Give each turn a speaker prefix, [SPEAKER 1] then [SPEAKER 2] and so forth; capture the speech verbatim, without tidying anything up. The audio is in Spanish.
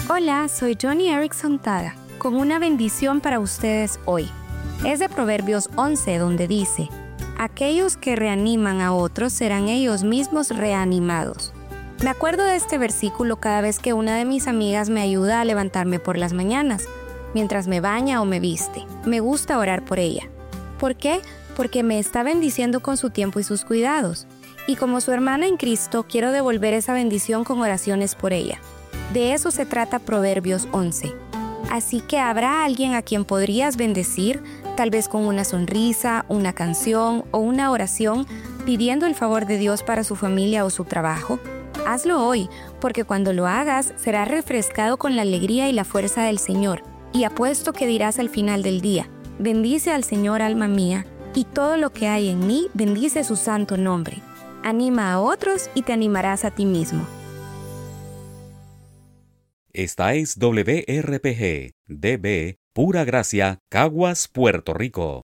[SPEAKER 1] Hola, soy Johnny Erickson Tada, con una bendición para ustedes hoy. Es de Proverbios once, donde dice: aquellos que reaniman a otros serán ellos mismos reanimados. Me acuerdo de este versículo cada vez que una de mis amigas me ayuda a levantarme por las mañanas, mientras me baña o me viste. Me gusta orar por ella. ¿Por qué? Porque me está bendiciendo con su tiempo y sus cuidados. Y como su hermana en Cristo, quiero devolver esa bendición con oraciones por ella. De eso se trata Proverbios once. Así que habrá alguien a quien podrías bendecir, tal vez con una sonrisa, una canción o una oración, pidiendo el favor de Dios para su familia o su trabajo. Hazlo hoy, porque cuando lo hagas serás refrescado con la alegría y la fuerza del Señor. Y apuesto que dirás al final del día: bendice al Señor, alma mía, y todo lo que hay en mí, bendice su santo nombre. Anima a otros y te animarás a ti mismo.
[SPEAKER 2] Esta es W R P G, D B, Pura Gracia, Caguas, Puerto Rico.